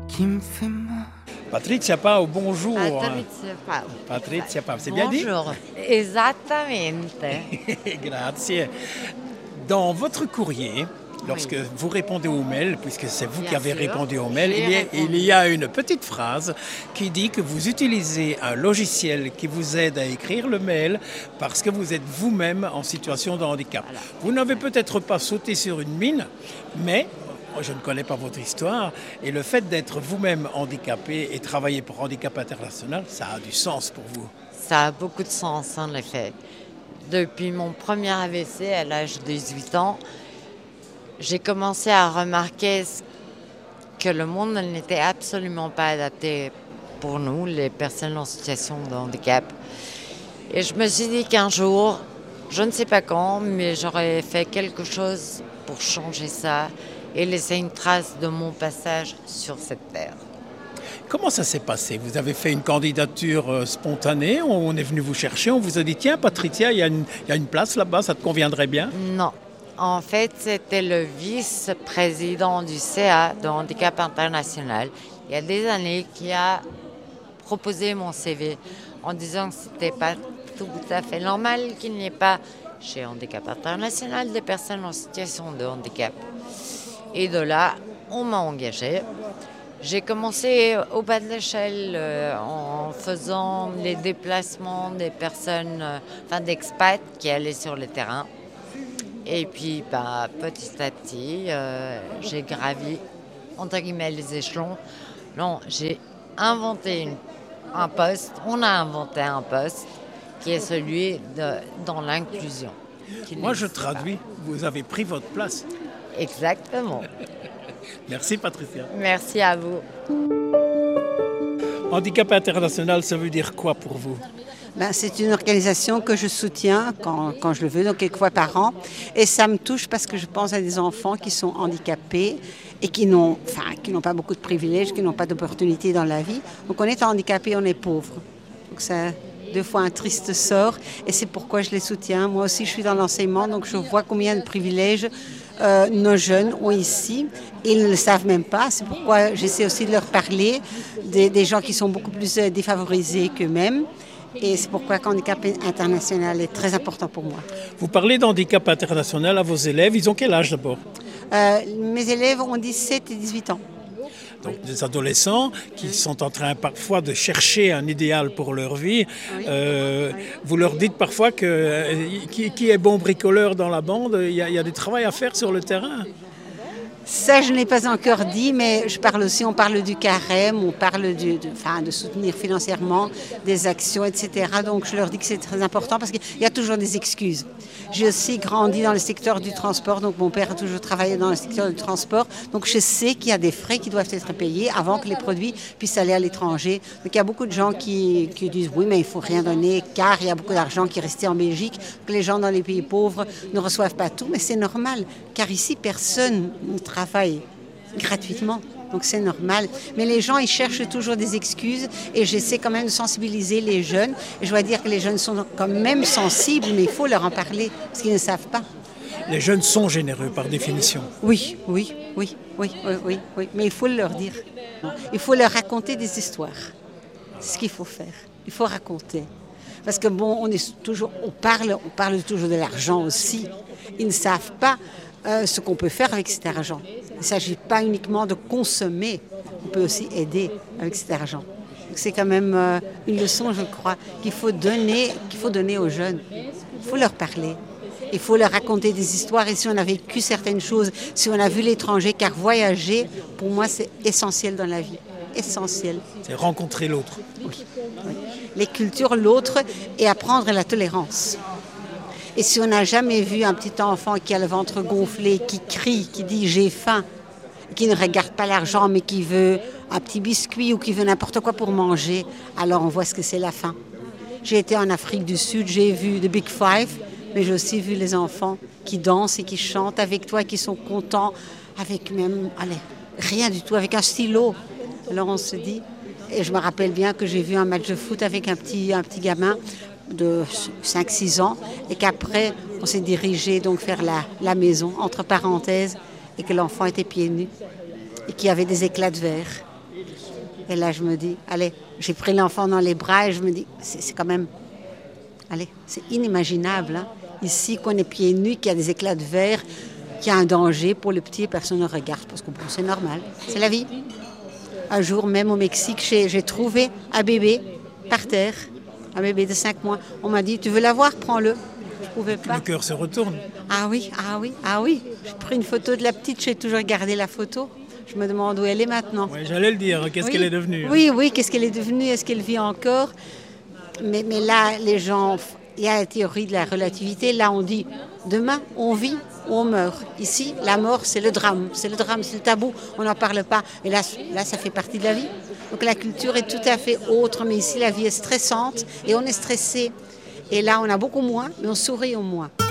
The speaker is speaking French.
qui me fait mal. Patrizia Pau, bonjour. Patrizia Pau. Patrizia Pau, c'est bien dit? Bonjour, esattamente. Grazie. Dans votre courrier, lorsque Oui. vous répondez au mail, puisque c'est vous Bien qui avez sûr, répondu au mail, j'ai répondu. il y a une petite phrase qui dit que vous utilisez un logiciel qui vous aide à écrire le mail parce que vous êtes vous-même en situation de handicap. Voilà. Vous n'avez peut-être pas sauté sur une mine, mais moi, je ne connais pas votre histoire et le fait d'être vous-même handicapé et travailler pour Handicap International, ça a du sens pour vous. Ça a beaucoup de sens, en effet. Depuis mon premier AVC à l'âge de 18 ans, j'ai commencé à remarquer que le monde n'était absolument pas adapté pour nous, les personnes en situation de handicap. Et je me suis dit qu'un jour, je ne sais pas quand, mais j'aurais fait quelque chose pour changer ça et laisser une trace de mon passage sur cette terre. Comment ça s'est passé? Vous avez fait une candidature spontanée, on est venu vous chercher, on vous a dit tiens Patrizia, il y a une place là-bas, ça te conviendrait bien? Non. En fait, c'était le vice-président du CA de Handicap International, il y a des années, qui a proposé mon CV en disant que c'était pas tout à fait normal qu'il n'y ait pas chez Handicap International des personnes en situation de handicap. Et de là, on m'a engagée. J'ai commencé au bas de l'échelle en faisant les déplacements des personnes, d'expats qui allaient sur le terrain. Et puis, petit à petit, j'ai gravi, entre guillemets, les échelons. Non, j'ai inventé un poste, on a inventé un poste qui est celui dans l'inclusion. Moi je traduis, vous avez pris votre place. Exactement. Merci Patricia. Merci à vous. Handicap International, ça veut dire quoi pour vous? C'est une organisation que je soutiens quand je le veux, donc quelques fois par an. Et ça me touche parce que je pense à des enfants qui sont handicapés et qui n'ont pas beaucoup de privilèges, qui n'ont pas d'opportunités dans la vie. Donc on est handicapé, on est pauvre. Donc c'est deux fois un triste sort et c'est pourquoi je les soutiens. Moi aussi je suis dans l'enseignement, donc je vois combien de privilèges nos jeunes ont ici. Ils ne le savent même pas. C'est pourquoi j'essaie aussi de leur parler des gens qui sont beaucoup plus défavorisés qu'eux-mêmes. Et c'est pourquoi Handicap International est très important pour moi. Vous parlez d'Handicap International à vos élèves, ils ont quel âge d'abord? Mes élèves ont 17 et 18 ans. Donc des adolescents qui sont en train parfois de chercher un idéal pour leur vie. Oui. Vous leur dites parfois qui est bon bricoleur dans la bande, il y a du travail à faire sur le terrain. Ça, je ne l'ai pas encore dit, mais on parle du carême, on parle de soutenir financièrement des actions, etc. Donc, je leur dis que c'est très important parce qu'il y a toujours des excuses. J'ai aussi grandi dans le secteur du transport, donc mon père a toujours travaillé dans le secteur du transport. Donc, je sais qu'il y a des frais qui doivent être payés avant que les produits puissent aller à l'étranger. Donc, il y a beaucoup de gens qui disent oui, mais il ne faut rien donner car il y a beaucoup d'argent qui est resté en Belgique, que les gens dans les pays pauvres ne reçoivent pas tout, mais c'est normal car ici, personne ne travaille gratuitement, donc c'est normal. Mais les gens, ils cherchent toujours des excuses et j'essaie quand même de sensibiliser les jeunes. Et je dois dire que les jeunes sont quand même sensibles, mais il faut leur en parler parce qu'ils ne savent pas. Les jeunes sont généreux par définition. Oui, mais il faut leur dire. Il faut leur raconter des histoires. C'est ce qu'il faut faire. Il faut raconter. Parce que on parle toujours de l'argent aussi. Ils ne savent pas ce qu'on peut faire avec cet argent. Il ne s'agit pas uniquement de consommer, on peut aussi aider avec cet argent. Donc c'est quand même une leçon, je crois, qu'il faut donner aux jeunes. Il faut leur parler, il faut leur raconter des histoires. Et si on a vécu certaines choses, si on a vu l'étranger, car voyager, pour moi, c'est essentiel dans la vie. Essentiel. C'est rencontrer l'autre. Oui. Les cultures, l'autre, et apprendre la tolérance. Et si on n'a jamais vu un petit enfant qui a le ventre gonflé, qui crie, qui dit « j'ai faim », qui ne regarde pas l'argent mais qui veut un petit biscuit ou qui veut n'importe quoi pour manger, alors on voit ce que c'est la faim. J'ai été en Afrique du Sud, j'ai vu The Big Five, mais j'ai aussi vu les enfants qui dansent et qui chantent avec toi, qui sont contents, avec même, rien du tout, avec un stylo. Alors on se dit, et je me rappelle bien que j'ai vu un match de foot avec un petit gamin de 5-6 ans et qu'après on s'est dirigé donc vers la maison entre parenthèses et que l'enfant était pieds nus et qu'il y avait des éclats de verre Et là, je me dis, allez, j'ai pris l'enfant dans les bras et je me dis, c'est quand même, allez, c'est inimaginable. Hein. Ici, qu'on est pieds nus, qu'il y a des éclats de verre, qu'il y a un danger pour le petit et personne ne regarde parce que bon, c'est normal, c'est la vie. Un jour, même au Mexique, j'ai trouvé un bébé par terre, un bébé de 5 mois. On m'a dit, tu veux l'avoir, prends-le. Je ne pouvais pas. Le cœur se retourne. Ah oui. J'ai pris une photo de la petite, j'ai toujours gardé la photo. Je me demande où elle est maintenant. Ouais, j'allais le dire, qu'est-ce qu'elle est devenue? Oui, qu'est-ce qu'elle est devenue? Est-ce qu'elle vit encore? Mais là, les gens, il y a la théorie de la relativité. Là, on dit, demain, on vit ou on meurt. Ici, la mort, c'est le drame. C'est le tabou. On n'en parle pas. Et là, ça fait partie de la vie. Donc la culture est tout à fait autre. Mais ici, la vie est stressante et on est stressé. Et là, on a beaucoup moins, mais on sourit au moins.